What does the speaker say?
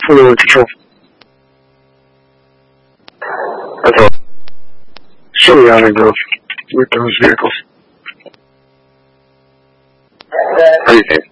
fluid control. That's all. Show me how to go with those vehicles. How do you think?